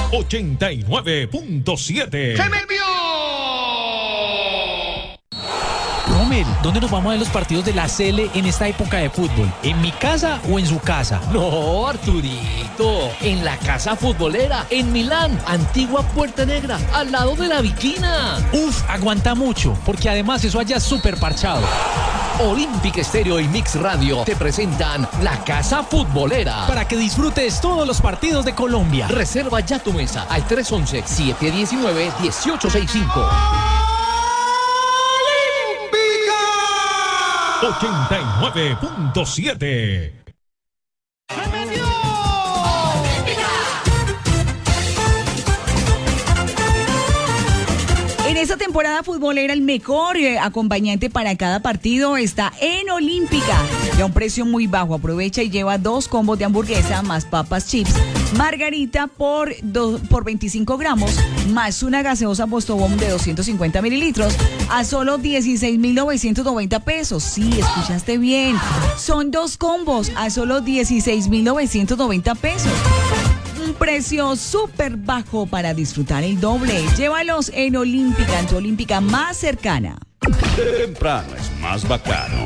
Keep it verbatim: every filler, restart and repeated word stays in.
ochenta y nueve punto siete. ¡Se me vio! Rommel, ¿dónde nos vamos a ver los partidos de la C L en esta época de fútbol? ¿En mi casa o en su casa? No, Arturito, en la casa futbolera, en Milán, antigua Puerta Negra, al lado de la Viquina. Uf, aguanta mucho, porque además eso allá es súper parchado. Olímpica Estéreo y Mix Radio te presentan La Casa Futbolera. Para que disfrutes todos los partidos de Colombia. Reserva ya tu mesa al tres once, siete diecinueve, dieciocho sesenta y cinco. ochenta y nueve punto siete. En esta temporada futbolera, el mejor eh, acompañante para cada partido está en Olímpica. Y a un precio muy bajo. Aprovecha y lleva dos combos de hamburguesa más papas chips, margarita por, do, por veinticinco gramos, más una gaseosa Postobón de doscientos cincuenta mililitros a solo dieciséis mil novecientos noventa pesos. Sí, escuchaste bien. Son dos combos a solo dieciséis mil novecientos noventa pesos. Un precio súper bajo para disfrutar el doble. Llévalos en Olímpica, en tu Olímpica más cercana. Temprano es más bacano.